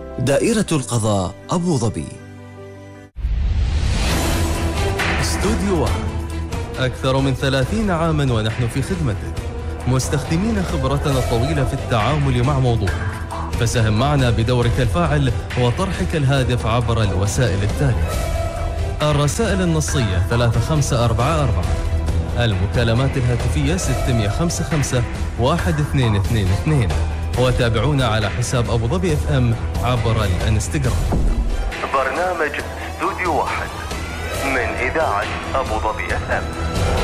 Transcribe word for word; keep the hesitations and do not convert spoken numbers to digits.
دائرة القضاء أبو ظبي. استوديو واحد، أكثر من ثلاثين عاماً ونحن في خدمتك، مستخدمين خبرتنا الطويلة في التعامل مع موضوعك، فساهم معنا بدورك الفاعل وطرحك الهادف عبر الوسائل التالية: الرسائل النصية ثلاثة خمسة أربعة أربعة، المكالمات الهاتفية ستمئة وخمسة خمسة واحد اثنين اثنين اثنين، وتابعونا على حساب أبو ظبي اف ام عبر الانستغرام. برنامج استوديو واحد من إذاعة أبو ظبي اف ام.